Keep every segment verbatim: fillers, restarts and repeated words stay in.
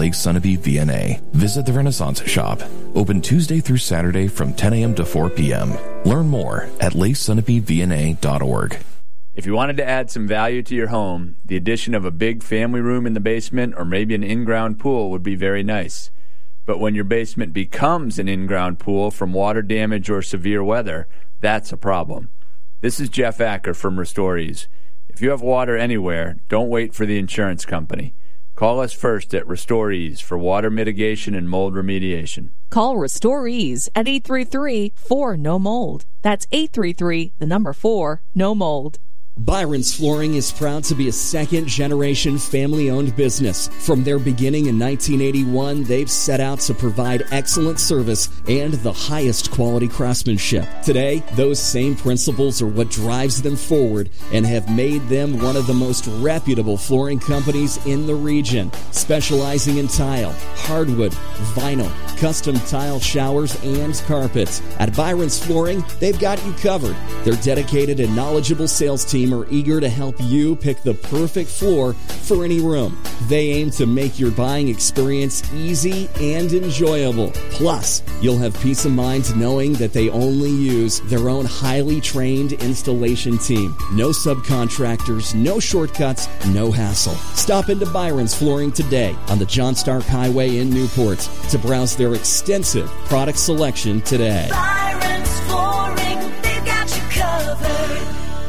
Lake Sunapee, V N A. Visit the Renaissance Shop. Open Tuesday through Saturday from ten a.m. to four p.m. Learn more at lake sunapee v n a dot org. If you wanted to add some value to your home, the addition of a big family room in the basement or maybe an in-ground pool would be very nice. But when your basement becomes an in-ground pool from water damage or severe weather, that's a problem. This is Jeff Acker from Restorees. If you have water anywhere, don't wait for the insurance company. Call us first at Restorees for water mitigation and mold remediation. Call Restorees at eight three three, four, N O mold. That's eight three three, the number four, no mold. Byron's Flooring is proud to be a second-generation family-owned business. From their beginning in nineteen eighty-one, they've set out to provide excellent service and the highest quality craftsmanship. Today, those same principles are what drives them forward and have made them one of the most reputable flooring companies in the region, specializing in tile, hardwood, vinyl, custom tile showers, and carpets. At Byron's Flooring, they've got you covered. Their dedicated and knowledgeable sales team are eager to help you pick the perfect floor for any room. They aim to make your buying experience easy and enjoyable. Plus, you'll have peace of mind knowing that they only use their own highly trained installation team. No subcontractors, no shortcuts, no hassle. Stop into Byron's Flooring today on the John Stark Highway in Newport to browse their extensive product selection today. Byron's Flooring, they've got you covered.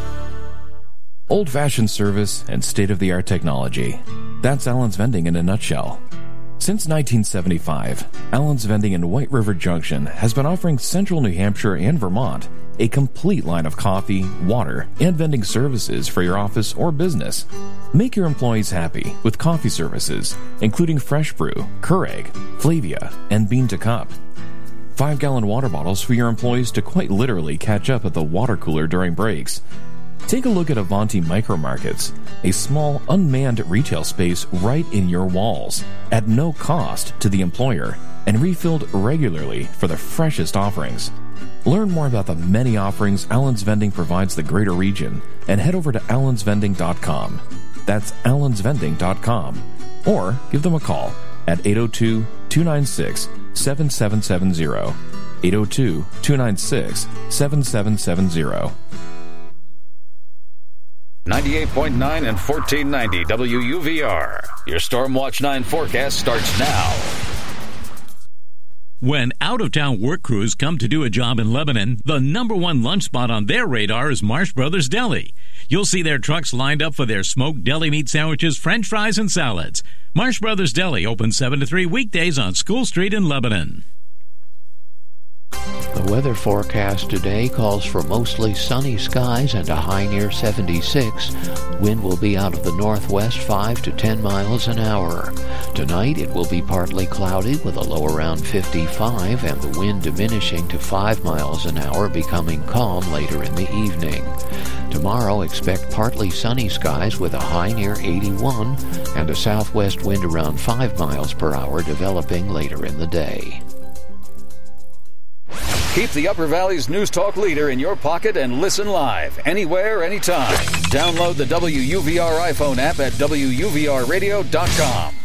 Old-fashioned service and state-of-the-art technology. That's Allen's Vending in a nutshell. Since nineteen seventy-five, Allen's Vending in White River Junction has been offering Central New Hampshire and Vermont a complete line of coffee, water, and vending services for your office or business. Make your employees happy with coffee services, including Fresh Brew, Keurig, Flavia, and Bean to Cup. Five-gallon water bottles for your employees to quite literally catch up at the water cooler during breaks. Take a look at Avanti Micro Markets, a small, unmanned retail space right in your walls, at no cost to the employer, and refilled regularly for the freshest offerings. Learn more about the many offerings Allen's Vending provides the greater region, and head over to allens vending dot com. That's allens vending dot com. Or give them a call at eight oh two, two nine six, seven seven seven zero. eight oh two, two nine six, seven seven seven zero. ninety-eight point nine and fourteen ninety W U V R. Your Storm Watch nine forecast starts now. When out-of-town work crews come to do a job in Lebanon, the number one lunch spot on their radar is Marsh Brothers Deli. You'll see their trucks lined up for their smoked deli meat sandwiches, french fries, and salads. Marsh Brothers Deli opens seven to three weekdays on School Street in Lebanon. The weather forecast today calls for mostly sunny skies and a high near seventy-six. Wind will be out of the northwest five to ten miles an hour. Tonight it will be partly cloudy with a low around fifty-five and the wind diminishing to five miles an hour, becoming calm later in the evening. Tomorrow expect partly sunny skies with a high near eighty-one and a southwest wind around five miles per hour developing later in the day. Keep the Upper Valley's News Talk leader in your pocket and listen live, anywhere, anytime. Download the W U V R iPhone app at W U V R radio dot com.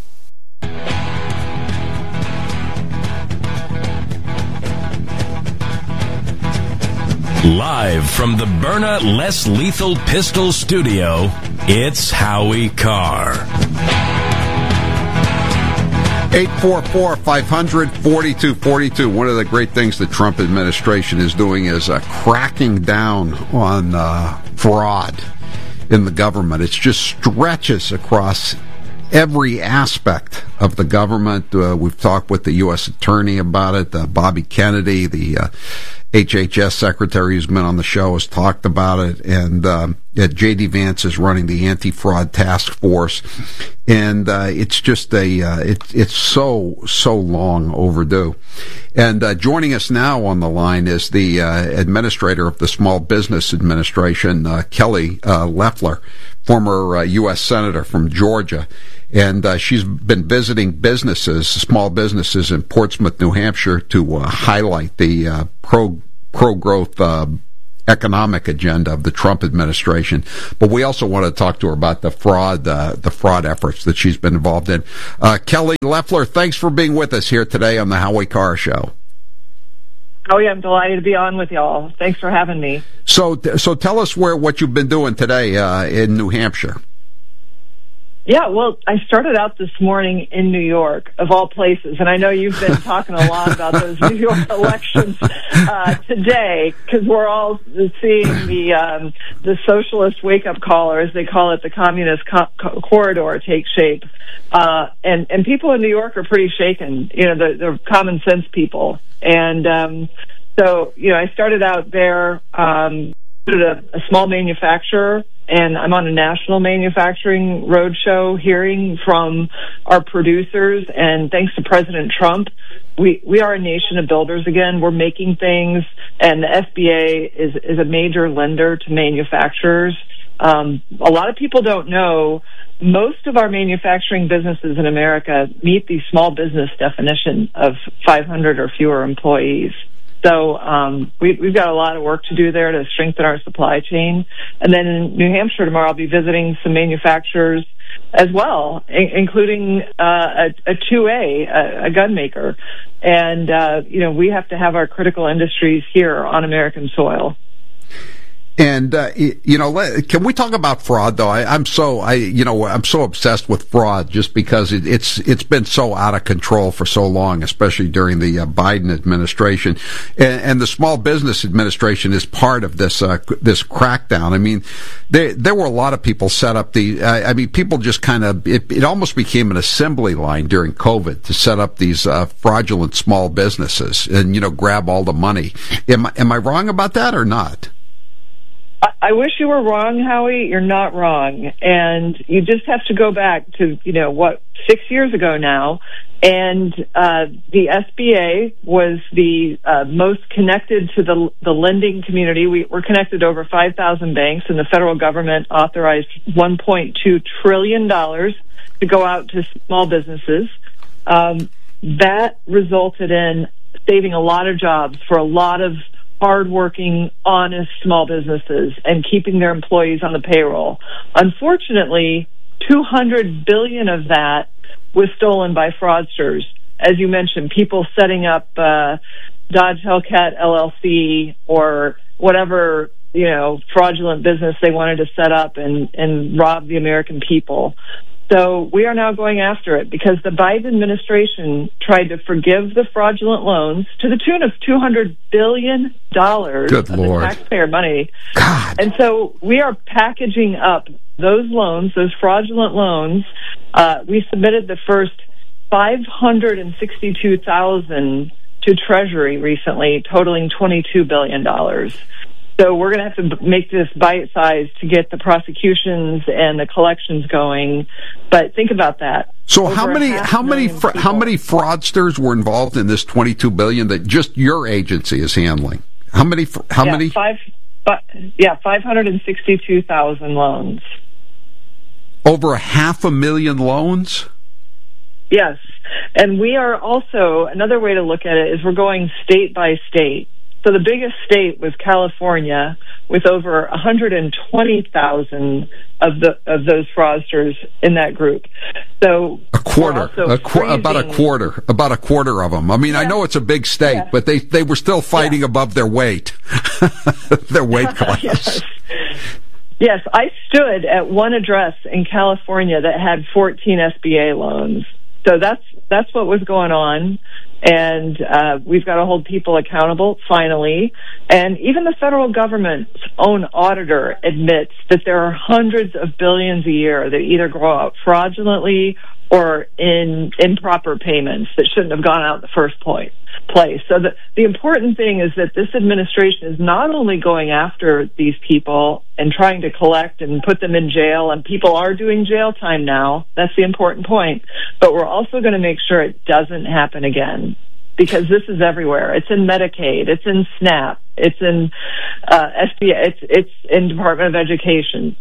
Live from the Byrna Less Lethal Pistol Studio, it's Howie Carr. eight four four, five hundred, forty-two forty-two. One of the great things the Trump administration is doing is uh, cracking down on uh, fraud in the government. It just stretches across every aspect of the government. Uh, we've talked with the U S attorney about it. Uh, Bobby Kennedy, the uh, H H S secretary who's been on the show, has talked about it. And um, J D. Vance is running the anti-fraud task force. And uh, it's just a, uh, it, it's so, so long overdue. And uh, joining us now on the line is the uh, administrator of the Small Business Administration, uh, Kelly uh, Loeffler, former uh, U S Senator from Georgia. And uh, she's been visiting businesses, small businesses in Portsmouth, New Hampshire, to uh, highlight the uh, pro pro growth uh, economic agenda of the Trump administration. But we also want to talk to her about the fraud, uh, the fraud efforts that she's been involved in. Uh, Kelly Loeffler, thanks for being with us here today on the Howie Carr Show. Oh, yeah, I'm delighted to be on with y'all. Thanks for having me. So, so tell us where what you've been doing today uh, in New Hampshire. Yeah, well, I started out this morning in New York, of all places, and I know you've been talking a lot about those New York elections uh, today, because we're all seeing the um, the socialist wake-up call, or as they call it, the communist co- co- corridor take shape. Uh, and, and people in New York are pretty shaken, you know, the, the common sense people. And um, so, you know, I started out there um, at a, a small manufacturer, and I'm on a national manufacturing roadshow hearing from our producers. And thanks to President Trump, we, we are a nation of builders again. We're making things, and the F B A is, is a major lender to manufacturers. Um, a lot of people don't know most of our manufacturing businesses in America meet the small business definition of five hundred or fewer employees. So um, we, we've got a lot of work to do there to strengthen our supply chain. And then in New Hampshire tomorrow, I'll be visiting some manufacturers as well, I- including uh, a, a two A, a, a gun maker. And, uh, you know, we have to have our critical industries here on American soil. And, uh, you know, can we talk about fraud, though? I, I'm so, I, you know, I'm so obsessed with fraud just because it, it's, it's been so out of control for so long, especially during the uh, Biden administration. And, and the Small Business Administration is part of this, uh, this crackdown. I mean, there, there were a lot of people set up the, uh, I mean, people just kind of, it, it almost became an assembly line during COVID to set up these, uh, fraudulent small businesses and, you know, grab all the money. Am I, am I wrong about that or not? I wish you were wrong, Howie. You're not wrong. And you just have to go back to, you know, what, six years ago now. And uh, the S B A was the uh, most connected to the the lending community. We, we're connected to over five thousand banks, and the federal government authorized one point two trillion dollars to go out to small businesses. Um, that resulted in saving a lot of jobs for a lot of hardworking, honest small businesses and keeping their employees on the payroll. Unfortunately, two hundred billion dollars of that was stolen by fraudsters. As you mentioned, people setting up uh, Dodge Hellcat L L C or whatever, you know, fraudulent business they wanted to set up and, and rob the American people. So we are now going after it because the Biden administration tried to forgive the fraudulent loans to the tune of two hundred billion dollars Good of Lord. the taxpayer money. God. And so we are packaging up those loans, those fraudulent loans. Uh, we submitted the first five hundred sixty-two thousand to Treasury recently, totaling twenty-two billion dollars. So we're going to have to make this bite-sized to get the prosecutions and the collections going. But think about that. So Over how many how many fr- how many fraudsters were involved in this twenty-two billion dollars that just your agency is handling? How many fr- how yeah, many five, but, yeah, five hundred sixty-two thousand loans. Over a half a million loans? Yes. And we are also, another way to look at it is we're going state by state. So the biggest state was California, with over one hundred twenty thousand of the of those fraudsters in that group. So a quarter, a qu- about a quarter, about a quarter of them. I mean, yeah. I know it's a big state, yeah. but they they were still fighting yeah. above their weight, their weight class. yes. yes, I stood at one address in California that had fourteen S B A loans. So that's that's what was going on. And uh, we've got to hold people accountable, finally. And even the federal government's own auditor admits that there are hundreds of billions a year that either go out fraudulently or in improper payments that shouldn't have gone out in the first place. So the, the important thing is that this administration is not only going after these people and trying to collect and put them in jail, and people are doing jail time now. That's the important point. But we're also going to make sure it doesn't happen again, because this is everywhere. It's in Medicaid. It's in SNAP. It's in uh, S B A. It's, it's in Department of Education.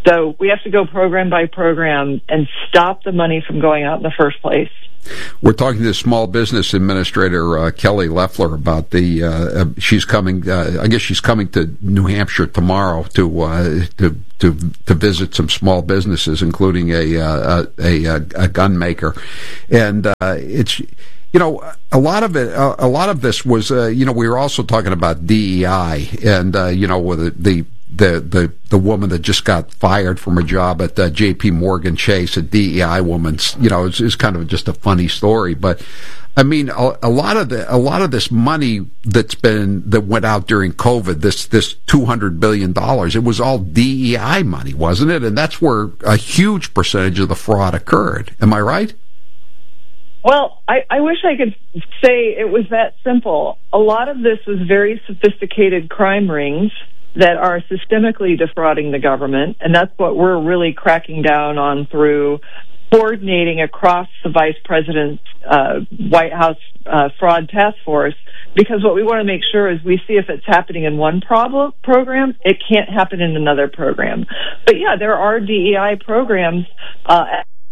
So we have to go program by program and stop the money from going out in the first place. We're talking to Small Business Administrator uh, Kelly Loeffler about the. Uh, uh, she's coming. Uh, I guess she's coming to New Hampshire tomorrow to uh, to to to visit some small businesses, including a uh, a, a, a gun maker, and uh, it's. You know, a lot of it, uh, a lot of this was, uh, you know, we were also talking about D E I, and uh, you know, with the the the the woman that just got fired from her job at uh, J P Morgan Chase, a D E I woman. You know, it's, it's kind of just a funny story, but I mean, a, a lot of the a lot of this money that's been that went out during COVID, this this two hundred billion dollars, it was all D E I money, wasn't it? And that's where a huge percentage of the fraud occurred. Am I right? Well, I, I wish I could say it was that simple. A lot of this was very sophisticated crime rings that are systemically defrauding the government, and that's what we're really cracking down on through coordinating across the Vice President's uh, White House uh, fraud task force, because what we want to make sure is we see if it's happening in one problem, program, it can't happen in another program. But yeah, there are D E I programs uh,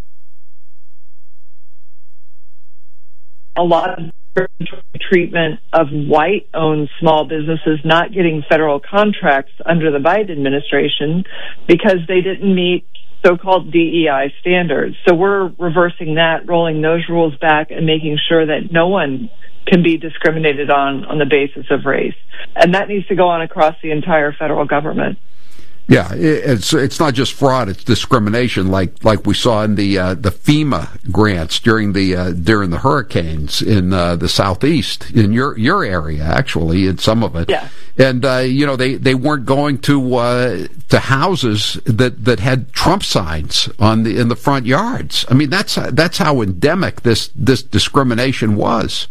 a lot of treatment of white-owned small businesses not getting federal contracts under the Biden administration because they didn't meet so-called D E I standards. So we're reversing that, rolling those rules back, and making sure that no one can be discriminated on on the basis of race. And that needs to go on across the entire federal government. Yeah, it's it's not just fraud; it's discrimination, like like we saw in the uh, the FEMA grants during the uh, during the hurricanes in uh, the southeast, in your your area, actually, in some of it. Yeah. And uh, you know, they, they weren't going to uh, to houses that, that had Trump signs on the in the front yards. I mean, that's that's how endemic this this discrimination was.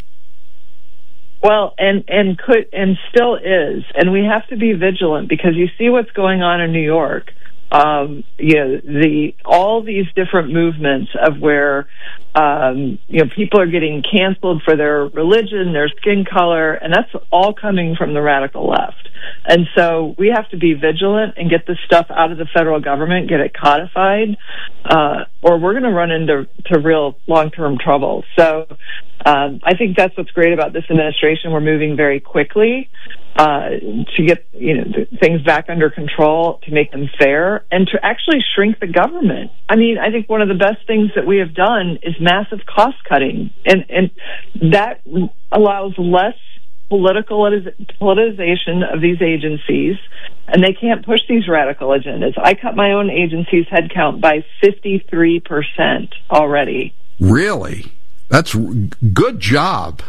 Well, and, and could, and still is. And we have to be vigilant, because you see what's going on in New York. Um, you know, the, all these different movements of where, um, you know, people are getting canceled for their religion, their skin color, and that's all coming from the radical left. And so we have to be vigilant and get this stuff out of the federal government, get it codified, uh, or we're going to run into to real long-term trouble. So um, I think that's what's great about this administration. We're moving very quickly uh, to get you know things back under control, to make them fair, and to actually shrink the government. I mean, I think one of the best things that we have done is massive cost cutting, and and that allows less political politicization of these agencies, and they can't push these radical agendas. I cut my own agency's headcount by fifty-three percent already. Really? That's good job.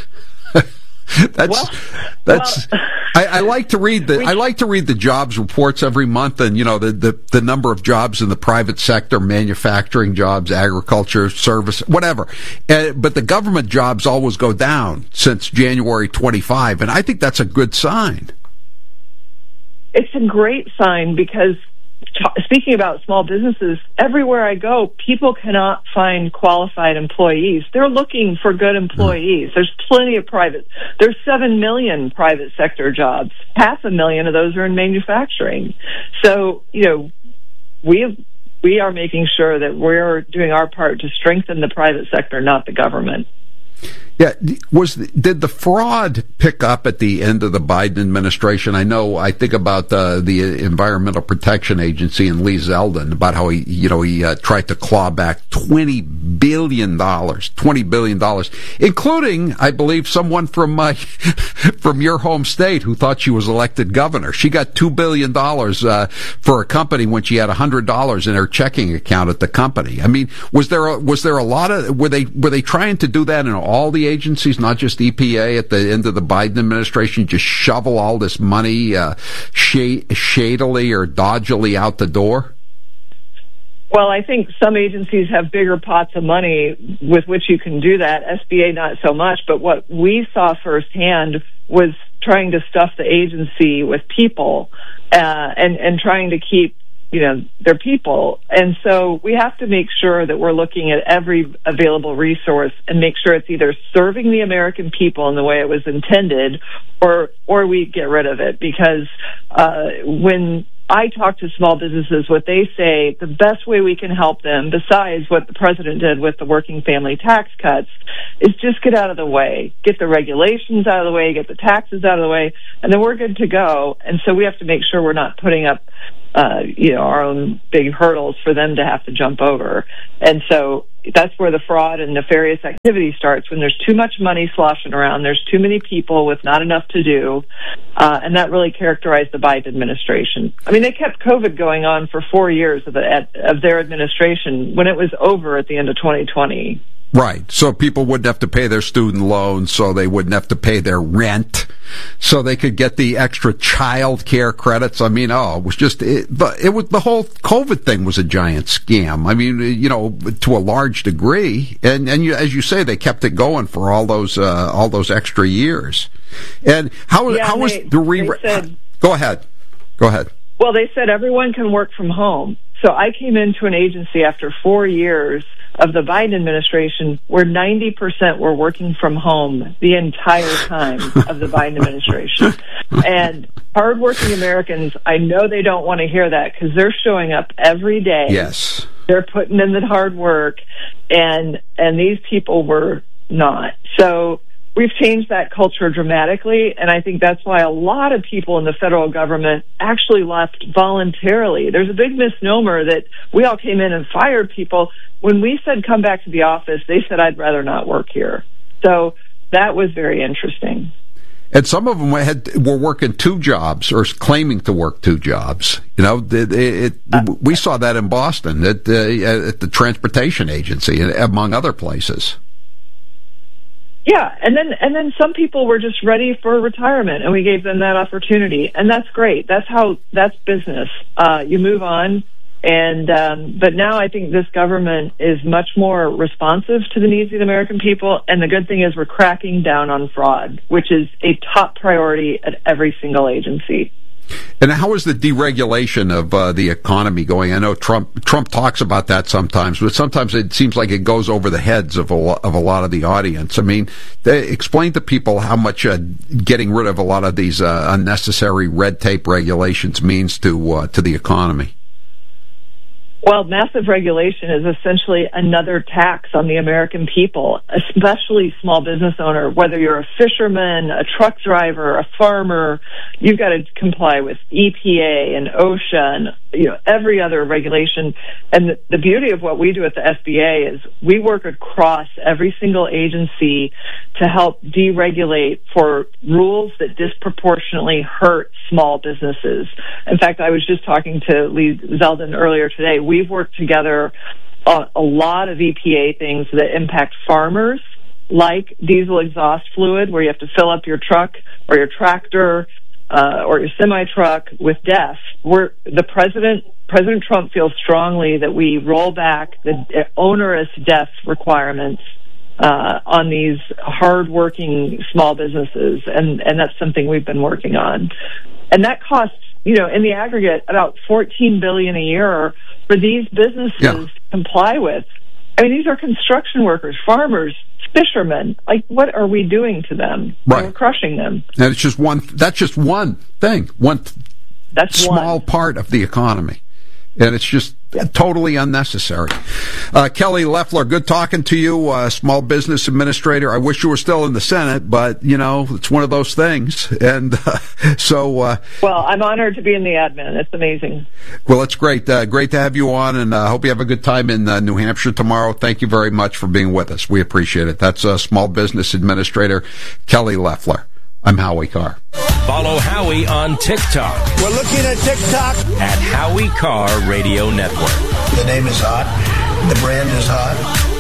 That's well, that's. Well, I, I like to read the we, I like to read the jobs reports every month, and you know the, the the number of jobs in the private sector, manufacturing jobs, agriculture, service, whatever. Uh, but the government jobs always go down since January twenty-fifth, and I think that's a good sign. It's a great sign, because speaking about small businesses, everywhere I go, people cannot find qualified employees. They're looking for good employees. There's plenty of private. There's seven million private sector jobs. Half a million of those are in manufacturing. So, you know, we have, we are making sure that we're doing our part to strengthen the private sector, not the government. Yeah, was did the fraud pick up at the end of the Biden administration? I know. I think about uh, the Environmental Protection Agency and Lee Zeldin, about how he, you know, he uh, tried to claw back twenty billion dollars, twenty billion dollars, including, I believe, someone from uh, from your home state who thought she was elected governor. She got two billion dollars uh, for a company when she had one hundred dollars in her checking account at the company. I mean, was there a, was there a lot of were they were they trying to do that in all the agencies, not just E P A, at the end of the Biden administration, just shovel all this money uh, sh- shadily or dodgily out the door? Well, I think some agencies have bigger pots of money with which you can do that. S B A not so much, but what we saw firsthand was trying to stuff the agency with people uh, and, and trying to keep you know, their people. And so we have to make sure that we're looking at every available resource and make sure it's either serving the American people in the way it was intended, or or we get rid of it. Because uh, when I talk to small businesses, what they say, the best way we can help them, besides what the president did with the working family tax cuts, is just get out of the way. Get the regulations out of the way, get the taxes out of the way, and then we're good to go. And so we have to make sure we're not putting up, uh, you know, our own big hurdles for them to have to jump over. And so that's where the fraud and nefarious activity starts, when there's too much money sloshing around, there's too many people with not enough to do, uh, and that really characterized the Biden administration. I mean, they kept COVID going on for four years of, the, of their administration when it was over at the end of twenty twenty. Right. So people wouldn't have to pay their student loans, so they wouldn't have to pay their rent, so they could get the extra child care credits. I mean, oh, it was just, it, but it was, the whole COVID thing was a giant scam. I mean, you know, to a large degree. And, and you, as you say, they kept it going for all those, uh, all those extra years. And how, yeah, how they, was the re, said, go ahead. Go ahead. Well, they said everyone can work from home. So I came into an agency after four years of the Biden administration where ninety percent were working from home the entire time of the Biden administration. And hardworking Americans, I know they don't want to hear that because they're showing up every day. Yes. They're putting in the hard work, and and these people were not. So we've changed that culture dramatically, and I think that's why a lot of people in the federal government actually left voluntarily. There's a big misnomer that we all came in and fired people. When we said come back to the office, they said, I'd rather not work here. So that was very interesting. And some of them had, were working two jobs or claiming to work two jobs. You know, it, it, we saw that in Boston at, uh, at the transportation agency, among other places. Yeah, and then and then some people were just ready for retirement, and we gave them that opportunity, and that's great. That's how that's business. Uh, you move on, and um, but now I think this government is much more responsive to the needs of the American people, and the good thing is we're cracking down on fraud, which is a top priority at every single agency. And how is the deregulation of uh, the economy going? I know Trump Trump talks about that sometimes, but sometimes it seems like it goes over the heads of a, of a lot of the audience. I mean, they, explain to people how much uh, getting rid of a lot of these uh, unnecessary red tape regulations means to uh, to the economy. Well, massive regulation is essentially another tax on the American people, especially small business owner. Whether you're a fisherman, a truck driver, a farmer, you've got to comply with E P A and OSHA and, you know, every other regulation. And the, the beauty of what we do at the S B A is we work across every single agency to help deregulate for rules that disproportionately hurt small businesses. In fact, I was just talking to Lee Zeldin earlier today. We've worked together on a lot of E P A things that impact farmers, like diesel exhaust fluid, where you have to fill up your truck or your tractor uh, or your semi-truck with D E F. We're, the president, President Trump feels strongly that we roll back the onerous D E F requirements uh, on these hard-working small businesses, and, and that's something we've been working on. And that costs, you know, in the aggregate, about fourteen billion dollars a year for these businesses yeah. to comply with. I mean, these are construction workers, farmers, fishermen. Like, what are we doing to them? Right. We're crushing them. And it's just one, that's just one thing, one that's small one. part of the economy. And it's just totally unnecessary. Uh, Kelly Loeffler, good talking to you, uh, small business administrator. I wish you were still in the Senate, but, you know, it's one of those things. And uh, so... Uh, well, I'm honored to be in the admin. It's amazing. Well, it's great. Uh, great to have you on, and I uh, hope you have a good time in uh, New Hampshire tomorrow. Thank you very much for being with us. We appreciate it. That's uh, small business administrator Kelly Loeffler. I'm Howie Carr. Follow Howie on TikTok. We're looking at TikTok. At Howie Carr Radio Network. The name is hot. The brand is hot.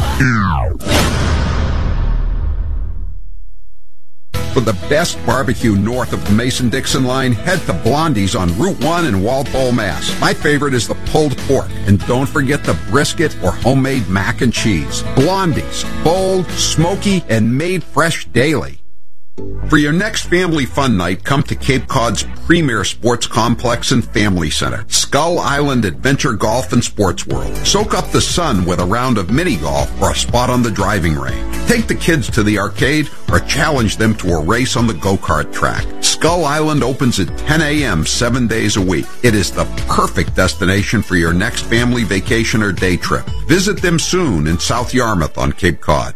For the best barbecue north of the Mason-Dixon line, head to Blondie's on Route one in Walpole, Mass. My favorite is the pulled pork. And don't forget the brisket or homemade mac and cheese. Blondie's. Bold, smoky, and made fresh daily. For your next family fun night, come to Cape Cod's premier sports complex and family center, Skull Island Adventure Golf and Sports World. Soak up the sun with a round of mini golf or a spot on the driving range. Take the kids to the arcade or challenge them to a race on the go-kart track. Skull Island opens at ten a.m. seven days a week. It is the perfect destination for your next family vacation or day trip. Visit them soon in South Yarmouth on Cape Cod.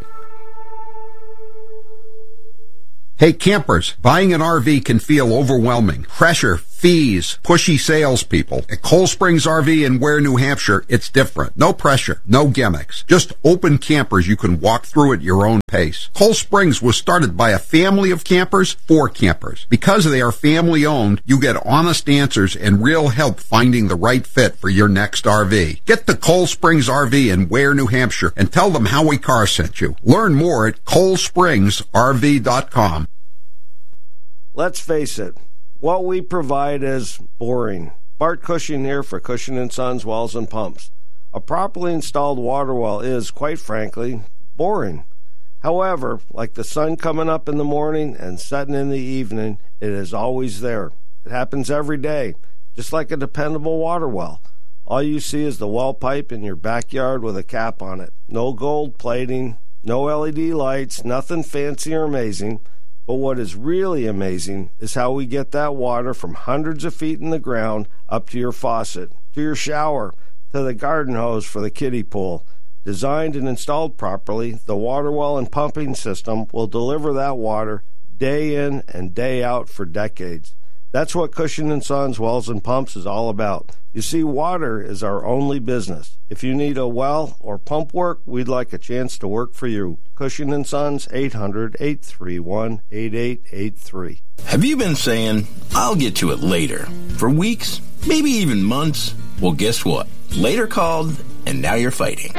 Hey campers, buying an R V can feel overwhelming. Pressure, fees, pushy salespeople. At Cold Springs R V in Ware, New Hampshire, it's different. No pressure, no gimmicks. Just open campers you can walk through at your own pace. Cold Springs was started by a family of campers for campers. Because they are family owned, you get honest answers and real help finding the right fit for your next R V. Get to Cold Springs R V in Ware, New Hampshire and tell them Howie Carr sent you. Learn more at cold springs R V dot com. Let's face it, what we provide is boring. Bart Cushing here for Cushing and Sons Wells and Pumps. A properly installed water well is, quite frankly, boring. However, like the sun coming up in the morning and setting in the evening, it is always there. It happens every day, just like a dependable water well. All you see is the well pipe in your backyard with a cap on it. No gold plating, no L E D lights, nothing fancy or amazing. But what is really amazing is how we get that water from hundreds of feet in the ground up to your faucet, to your shower, to the garden hose for the kiddie pool. Designed and installed properly, the water well and pumping system will deliver that water day in and day out for decades. That's what Cushing and Sons Wells and Pumps is all about. You see, water is our only business. If you need a well or pump work, we'd like a chance to work for you. Cushing and Sons, eight hundred, eight three one, eight eight eight three. Have you been saying, I'll get to it later, for weeks, maybe even months? Well, guess what? Later called, and now you're fighting.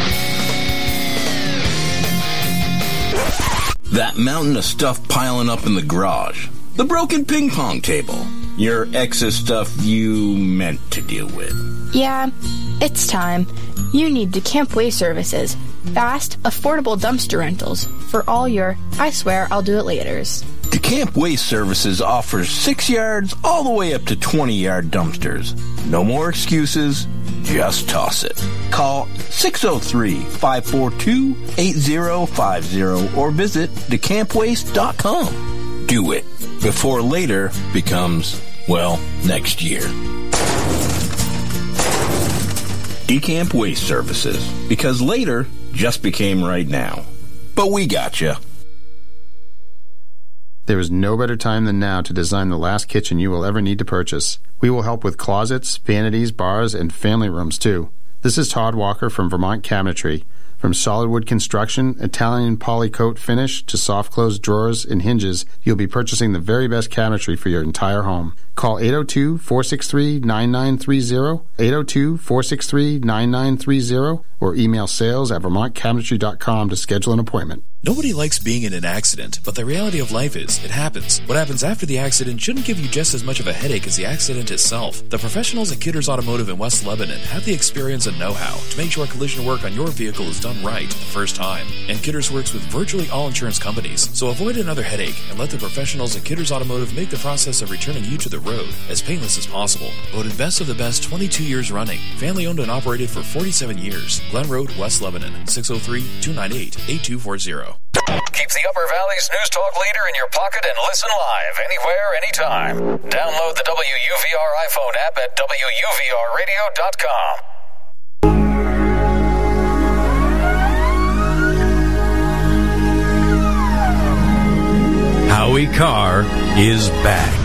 That mountain of stuff piling up in the garage. The broken ping pong table. Your ex's stuff you meant to deal with. Yeah, it's time. You need DeCamp Waste Services. Fast, affordable dumpster rentals for all your, I swear I'll do it laters. DeCamp Waste Services offers six yards all the way up to twenty-yard dumpsters. No more excuses. Just toss it. Call six oh three, five four two, eight oh five oh or visit decamp waste dot com. Do it before later becomes, well, next year. DeCamp Waste Services, because later just became right now. But we gotcha. There is no better time than now to design the last kitchen you will ever need to purchase. We will help with closets, vanities, bars, and family rooms, too. This is Todd Walker from Vermont Cabinetry. From solid wood construction, Italian polycoat finish, to soft close drawers and hinges, you'll be purchasing the very best cabinetry for your entire home. Call eight oh two, four six three, nine nine three oh, eight oh two, four six three, nine nine three oh, or email sales at vermont cabinetry dot com to schedule an appointment. Nobody likes being in an accident, but the reality of life is, it happens. What happens after the accident shouldn't give you just as much of a headache as the accident itself. The professionals at Kidders Automotive in West Lebanon have the experience and know-how to make sure collision work on your vehicle is done right the first time. And Kidders works with virtually all insurance companies, so avoid another headache and let the professionals at Kidders Automotive make the process of returning you to the road as painless as possible. Voted best of the best twenty-two years running. Family owned and operated for forty-seven years. Glen Road, West Lebanon, six oh three, two nine eight, eight two four zero. Keep the Upper Valley's News Talk leader in your pocket and listen live anywhere, anytime. Download the W U V R iPhone app at W U V R radio dot com. Howie Carr is back.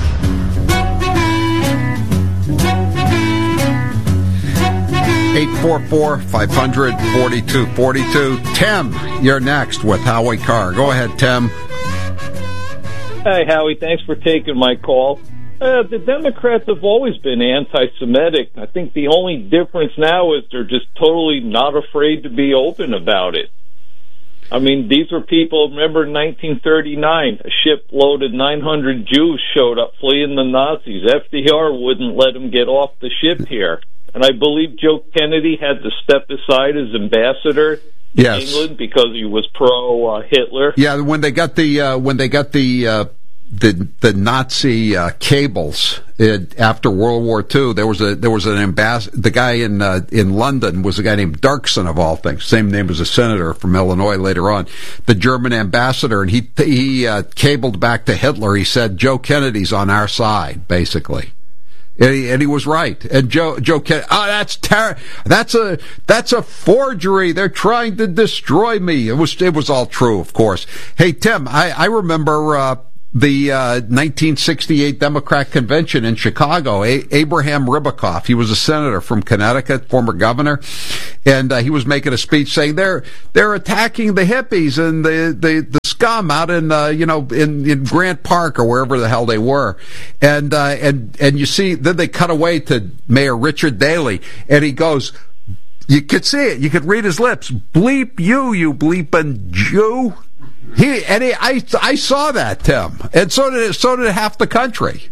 eight four four, five hundred, forty-two forty-two. Tim, you're next with Howie Carr. Go ahead, Tim. Hey, Howie, thanks for taking my call. Uh, the Democrats have always been anti-Semitic. I think the only difference now is they're just totally not afraid to be open about it. I mean, these were people, remember in nineteen thirty-nine, a ship loaded nine hundred Jews showed up fleeing the Nazis. F D R wouldn't let them get off the ship here. And I believe Joe Kennedy had to step aside as ambassador yes. in England because he was pro uh, Hitler. Yeah, when they got the uh, when they got the uh, the the Nazi uh, cables It, after World War Two, there was a there was an ambassador. The guy in uh, in London was a guy named Dirksen, of all things, same name as a senator from Illinois later on, the German ambassador, and he he uh, cabled back to Hitler. He said, "Joe Kennedy's on our side," basically. And he, and he was right. And Joe, Joe Kennedy, oh, that's ter- that's a, that's a forgery. They're trying to destroy me. It was, it was all true, of course. Hey, Tim, I, I remember, uh, the, uh, nineteen sixty-eight Democrat convention in Chicago. A- Abraham Ribicoff, he was a senator from Connecticut, former governor, and, uh, he was making a speech saying they're, they're attacking the hippies and the, the, the scum out in, uh, you know, in, in Grant Park or wherever the hell they were. And, uh, and, and you see, then they cut away to Mayor Richard Daley, and he goes, you could see it, you could read his lips, bleep you, you bleeping Jew. He, and he, I, I saw that, Tim. And so did, so did half the country.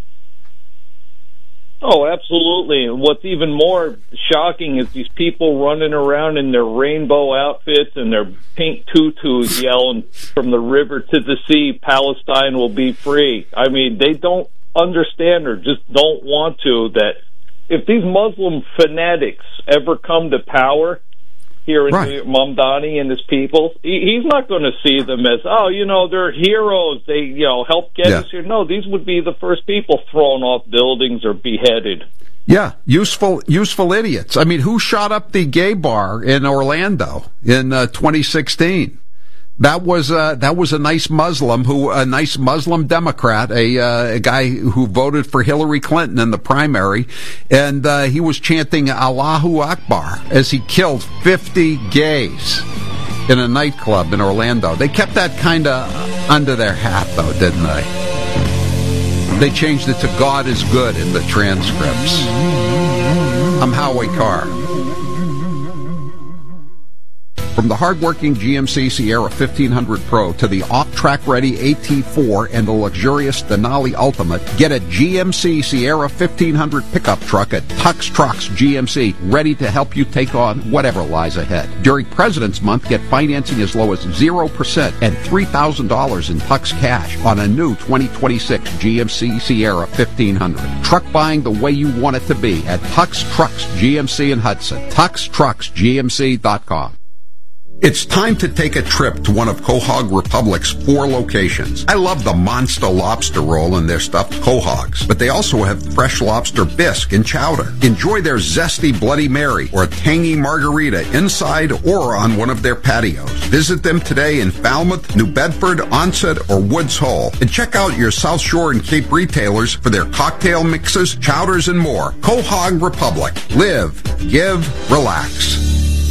Oh, absolutely. And what's even more shocking is these people running around in their rainbow outfits and their pink tutus yelling from the river to the sea, Palestine will be free. I mean, they don't understand or just don't want to that if these Muslim fanatics ever come to power here in right. Mamdani and his people, he, he's not going to see them as, oh, you know, they're heroes. They, you know, helped get yeah. us here. No, these would be the first people thrown off buildings or beheaded. Yeah, useful, useful idiots. I mean, who shot up the gay bar in Orlando in uh, twenty sixteen? That was uh, that was a nice Muslim who a nice Muslim Democrat, a, uh, a guy who voted for Hillary Clinton in the primary, and uh, he was chanting Allahu Akbar as he killed fifty gays in a nightclub in Orlando. They kept that kind of under their hat, though, didn't they? They changed it to God is good in the transcripts. I'm Howie Carr. From the hard-working G M C Sierra fifteen hundred Pro to the off-track ready A T four and the luxurious Denali Ultimate, get a G M C Sierra fifteen hundred pickup truck at Tux Trucks G M C, ready to help you take on whatever lies ahead. During President's Month, get financing as low as zero percent and three thousand dollars in Tux cash on a new twenty twenty-six G M C Sierra fifteen hundred. Truck buying the way you want it to be at Tux Trucks G M C in Hudson. Tux Trucks G M C dot com. It's time to take a trip to one of Quahog Republic's four locations. I love the Monster Lobster Roll and their stuffed quahogs, but they also have fresh lobster bisque and chowder. Enjoy their zesty Bloody Mary or tangy margarita inside or on one of their patios. Visit them today in Falmouth, New Bedford, Onset, or Woods Hole. And check out your South Shore and Cape retailers for their cocktail mixes, chowders, and more. Quahog Republic. Live, give, relax.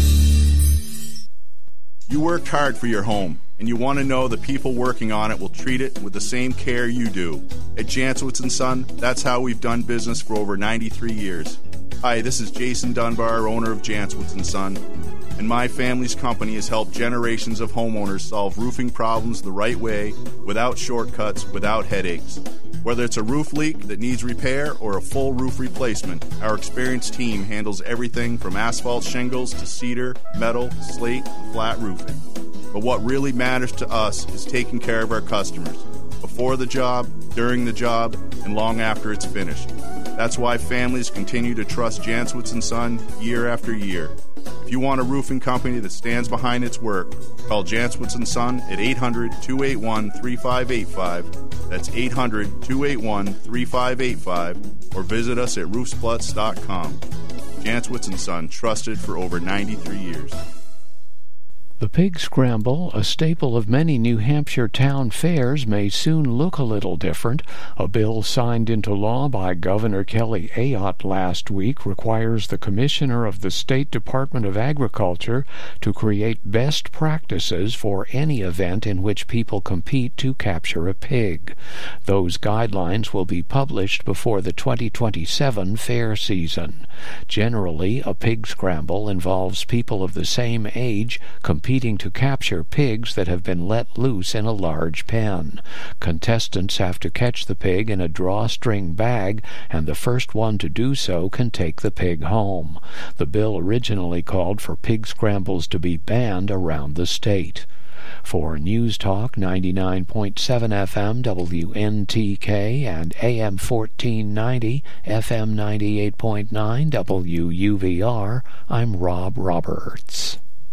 You worked hard for your home, and you want to know the people working on it will treat it with the same care you do. At Jantzowitz and Son, that's how we've done business for over ninety-three years. Hi, this is Jason Dunbar, owner of Jantzowitz and Son, and my family's company has helped generations of homeowners solve roofing problems the right way, without shortcuts, without headaches. Whether it's a roof leak that needs repair or a full roof replacement, our experienced team handles everything from asphalt shingles to cedar, metal, slate, and flat roofing. But what really matters to us is taking care of our customers, before the job, during the job, and long after it's finished. That's why families continue to trust Jantzowitz and Son year after year. If you want a roofing company that stands behind its work, call Jantzowitz and Son at eight hundred, two eight one, three five eight five. That's eight hundred, two eight one, three five eight five, or visit us at roofsplutz dot com. Jantzowitz and Son, trusted for over ninety-three years. The Pig Scramble, a staple of many New Hampshire town fairs, may soon look a little different. A bill signed into law by Governor Kelly Ayotte last week requires the Commissioner of the State Department of Agriculture to create best practices for any event in which people compete to capture a pig. Those guidelines will be published before the twenty twenty-seven fair season. Generally, a pig scramble involves people of the same age competing competing to capture pigs that have been let loose in a large pen. Contestants have to catch the pig in a drawstring bag, and the first one to do so can take the pig home. The bill originally called for pig scrambles to be banned around the state. For News Talk ninety-nine point seven F M W N T K and A M fourteen ninety F M ninety-eight point nine W U V R, I'm Rob Roberts.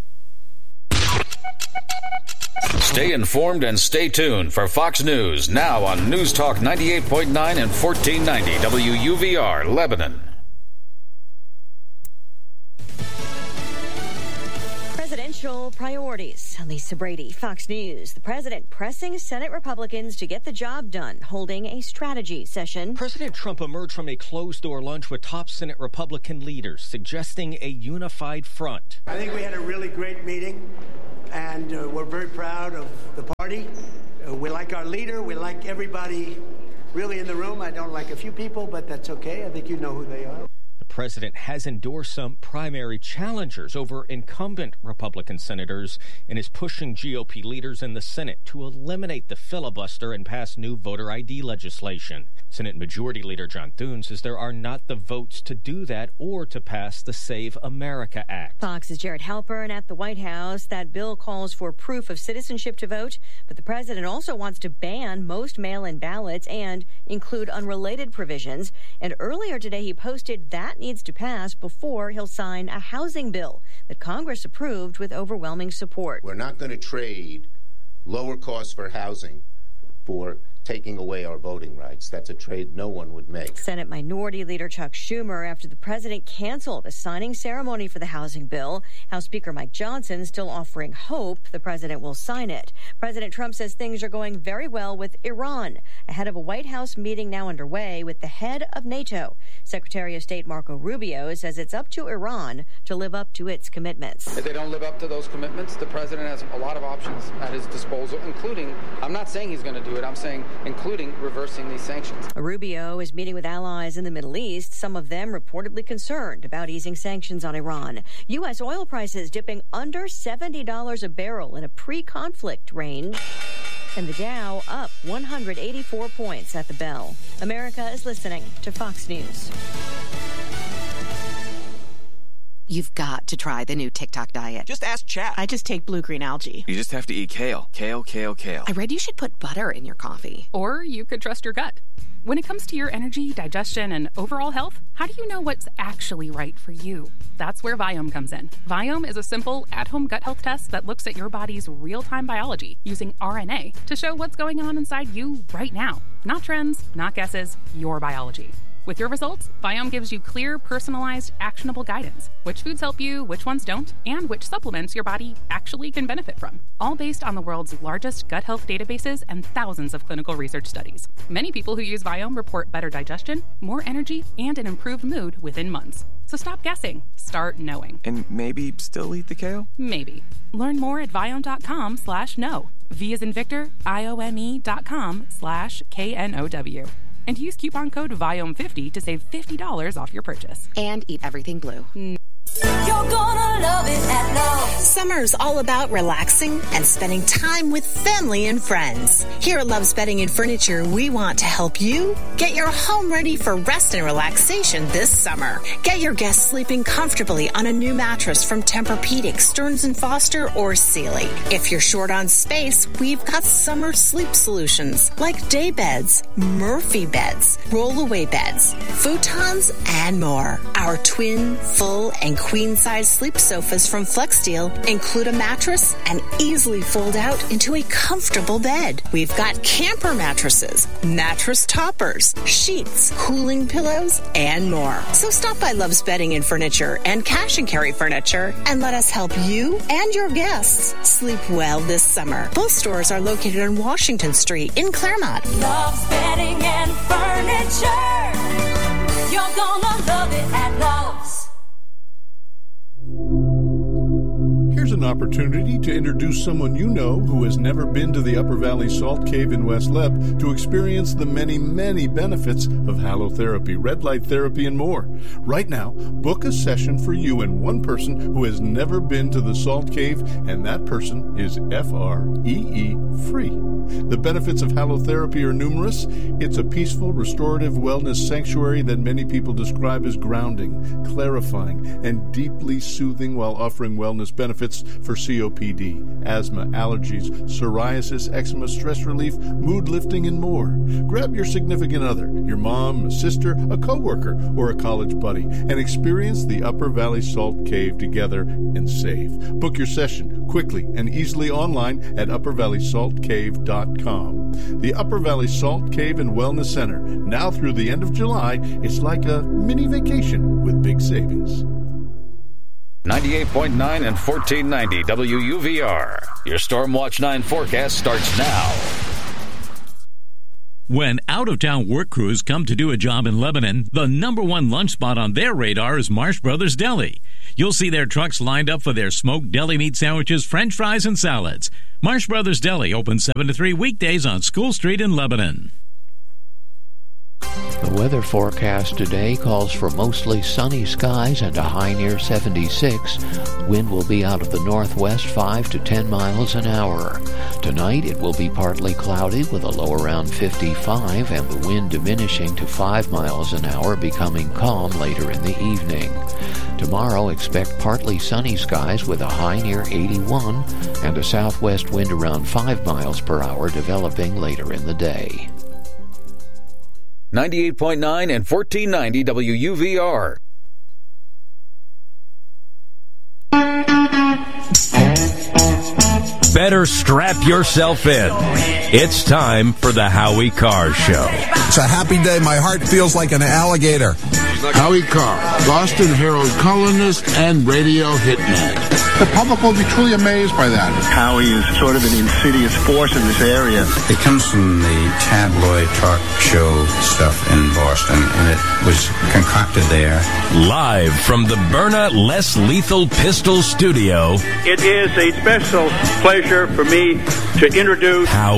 Stay informed and stay tuned for Fox News now on News Talk ninety-eight point nine and fourteen ninety W U V R, Lebanon. Presidential priorities. Lisa Brady, Fox News. The president pressing Senate Republicans to get the job done, holding a strategy session. President Trump emerged from a closed-door lunch with top Senate Republican leaders, suggesting a unified front. I think we had a really great meeting, and uh, we're very proud of the party. Uh, we like our leader. We like everybody really in the room. I don't like a few people, but that's okay. I think you know who they are. The president has endorsed some primary challengers over incumbent Republican senators and is pushing G O P leaders in the Senate to eliminate the filibuster and pass new voter I D legislation. Senate Majority Leader John Thune says there are not the votes to do that or to pass the Save America Act. Fox's Jared Halpern at the White House. That bill calls for proof of citizenship to vote, but the president also wants to ban most mail-in ballots and include unrelated provisions. And earlier today, he posted that needs to pass before he'll sign a housing bill that Congress approved with overwhelming support. We're not going to trade lower costs for housing for taking away our voting rights. That's a trade no one would make. Senate Minority Leader Chuck Schumer after the president canceled a signing ceremony for the housing bill. House Speaker Mike Johnson still offering hope the president will sign it. President Trump says things are going very well with Iran, ahead of a White House meeting now underway with the head of NATO. Secretary of State Marco Rubio says it's up to Iran to live up to its commitments. If they don't live up to those commitments, the president has a lot of options at his disposal, including, I'm not saying he's going to do it, I'm saying including reversing these sanctions. Rubio is meeting with allies in the Middle East, some of them reportedly concerned about easing sanctions on Iran. U S oil prices dipping under seventy dollars a barrel in a pre-conflict range. And the Dow up one hundred eighty-four points at the bell. America is listening to Fox News. You've got to try the new TikTok diet. Just ask Chat. I just take blue-green algae. You just have to eat kale. Kale, kale, kale. I read you should put butter in your coffee. Or you could trust your gut. When it comes to your energy, digestion, and overall health, how do you know what's actually right for you? That's where Viome comes in. Viome is a simple, at-home gut health test that looks at your body's real-time biology using R N A to show what's going on inside you right now. Not trends, not guesses, your biology. With your results, Viome gives you clear, personalized, actionable guidance. Which foods help you, which ones don't, and which supplements your body actually can benefit from. All based on the world's largest gut health databases and thousands of clinical research studies. Many people who use Viome report better digestion, more energy, and an improved mood within months. So stop guessing. Start knowing. And maybe still eat the kale? Maybe. Learn more at Viome.com slash know. V as in Victor, I O M E dot com slash K N O W. And use coupon code Viome fifty to save fifty dollars off your purchase. And eat everything blue. You're gonna love it at Love's. Summer's all about relaxing and spending time with family and friends. Here at Love's Bedding and Furniture, we want to help you get your home ready for rest and relaxation this summer. Get your guests sleeping comfortably on a new mattress from Tempur-Pedic, Stearns and Foster, or Sealy. If you're short on space, we've got summer sleep solutions like day beds, Murphy beds, roll-away beds, futons, and more. Our twin, full, and queen-size sleep sofas from FlexSteel include a mattress and easily fold out into a comfortable bed. We've got camper mattresses, mattress toppers, sheets, cooling pillows, and more. So stop by Love's Bedding and Furniture and Cash and Carry Furniture and let us help you and your guests sleep well this summer. Both stores are located on Washington Street in Claremont. Love's Bedding and Furniture. You're gonna love it at Love's. Here's an opportunity to introduce someone you know who has never been to the Upper Valley Salt Cave in West Leb to experience the many, many benefits of halotherapy, red light therapy, and more. Right now, book a session for you and one person who has never been to the Salt Cave, and that person is F R E E free. The benefits of halotherapy are numerous. It's a peaceful, restorative wellness sanctuary that many people describe as grounding, clarifying, and deeply soothing while offering wellness benefits for C O P D, asthma, allergies, psoriasis, eczema, stress relief, mood lifting, and more. Grab your significant other, your mom, a sister, a coworker, or a college buddy, and experience the Upper Valley Salt Cave together and save. Book your session quickly and easily online at upper valley salt cave dot com. The Upper Valley Salt Cave and Wellness Center. Now through the end of July, it's like a mini vacation with big savings. ninety-eight point nine and fourteen ninety W U V R. Your Storm Watch nine forecast starts now. When out-of-town work crews come to do a job in Lebanon, the number one lunch spot on their radar is Marsh Brothers Deli. You'll see their trucks lined up for their smoked deli meat sandwiches, french fries, and salads. Marsh Brothers Deli open seven to three weekdays on School Street in Lebanon. The weather forecast today calls for mostly sunny skies and a high near seventy-six. Wind will be out of the northwest five to ten miles an hour. Tonight it will be partly cloudy with a low around fifty-five and the wind diminishing to five miles an hour, becoming calm later in the evening. Tomorrow expect partly sunny skies with a high near eighty-one and a southwest wind around five miles per hour developing later in the day. ninety-eight point nine and fourteen ninety W U V R. Better strap yourself in. It's time for the Howie Carr Show. It's a happy day. My heart feels like an alligator. Howie Carr, Boston Herald columnist and radio hitman. The public will be truly amazed by that. Howie is sort of an insidious force in this area. It comes from the tabloid talk show stuff in Boston, and it was concocted there. Live from the Byrna Less Lethal Pistol Studio. It is a special pleasure for me to introduce Howie